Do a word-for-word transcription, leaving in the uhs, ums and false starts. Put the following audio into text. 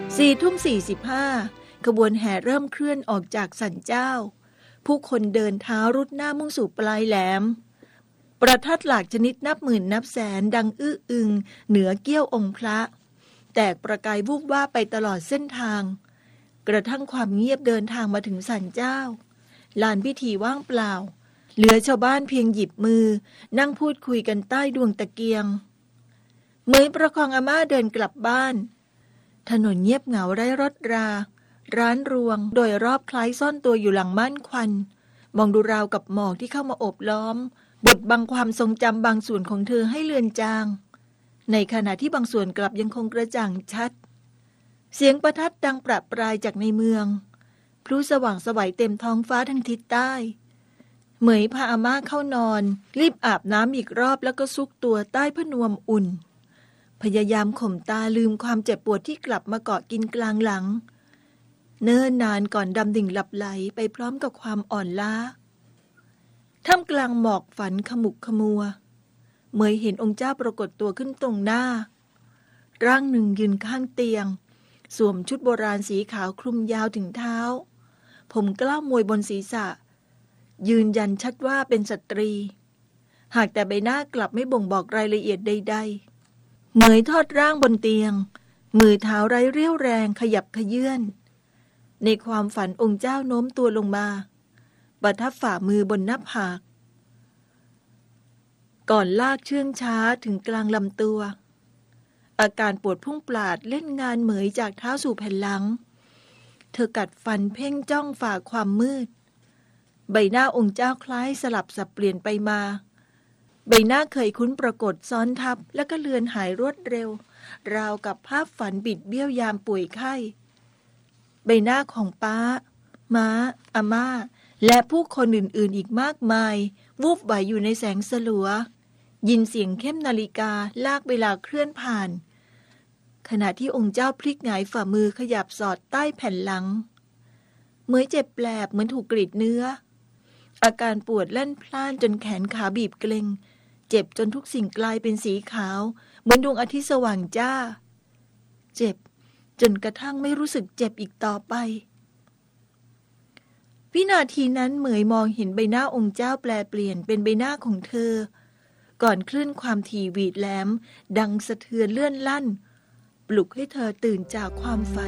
สี่ทุ่มสี่สิบห้าขบวนแห่เริ่มเคลื่อนออกจากศาลเจ้าผู้คนเดินเท้ารุดหน้ามุ่งสู่ปลายแหลมประทัดหลากชนิดนับหมื่นนับแสนดังอื้ออึงเหนือเกี้ยวองค์พระแตกประกายวูบว่าไปตลอดเส้นทางกระทั่งความเงียบเดินทางมาถึงศาลเจ้าลานพิธีว่างเปล่าเหลือชาวบ้านเพียงหยิบมือนั่งพูดคุยกันใต้ดวงตะเกียงเหมยประคองอาม่าเดินกลับบ้านถนนเงียบเหงาไร้รถราร้านรวงโดยรอบคล้ายซ่อนตัวอยู่หลังม่านควันมองดูราวกับหมอกที่เข้ามาโอบล้อมบดบังความทรงจำบางส่วนของเธอให้เลือนจางในขณะที่บางส่วนกลับยังคงกระจ่างชัดเสียงประทัดดังประปรายจากในเมืองพลุสว่างไสวเต็มท้องฟ้าทางทิศใต้เหมยพาอาม่าเข้านอนรีบอาบน้ำอีกรอบแล้วก็ซุกตัวใต้ผ้านวมอุ่นพยายามข่มตาลืมความเจ็บปวดที่กลับมาเกาะกินกลางหลังเนิ่นนานก่อนดำดิ่งหลับไหลไปพร้อมกับความอ่อนล้าท่ามกลางหมอกฝันขมุกขมัวเหมยเห็นองค์เจ้าปรากฏตัวขึ้นตรงหน้าร่างหนึ่งยืนข้างเตียงสวมชุดโบราณสีขาวคลุมยาวถึงเท้าผมกล้าวมวยบนศีรษะยืนยันชัดว่าเป็นสตรีหากแต่ใบหน้ากลับไม่บ่งบอกรายละเอียดใดๆเหมยทอดร่างบนเตียงมือเท้าไร้เรี่ยวแรงขยับขยื่นในความฝันองค์เจ้าโน้มตัวลงมาประทับฝ่ามือบนหน้าผากก่อนลากเชื่องช้าถึงกลางลำตัวอาการปวดพุ่งปราดเล่นงานเหมยจากเท้าสู่แผ่นหลังเธอกัดฟันเพ่งจ้องฝ่าความมืดใบหน้าองค์เจ้าคล้ายสลับสับเปลี่ยนไปมาใบหน้าเคยคุ้นปรากฏซ้อนทับแล้วก็เลือนหายรวดเร็วราวกับภาพฝันบิดเบี้ยวยามป่วยไข้ใบหน้าของป้าม้าอาม่าและผู้คนอื่นๆอีกมากมายวูบไหวอยู่ในแสงสลัวยินเสียงเข้มนาฬิกาลากเวลาเคลื่อนผ่านขณะที่องค์เจ้าพลิกหงายฝ่ามือขยับสอดใต้แผ่นหลังเหมือนเจ็บแปลบเหมือนถูกกรีดเนื้ออาการปวดแล่นพล่านจนแขนขาบีบเกร็งเจ็บจนทุกสิ่งกลายเป็นสีขาวเหมือนดวงอาทิตย์สว่างจ้าเจ็บจนกระทั่งไม่รู้สึกเจ็บอีกต่อไปวินาทีนั้นเหมยมองเห็นใบหน้าองค์เจ้าแปลเปลี่ยนเป็นใบหน้าของเธอก่อนคลื่นความถี่หวีดแหลมดังสะเทือนเลื่อนลั่นปลุกให้เธอตื่นจากความฝัน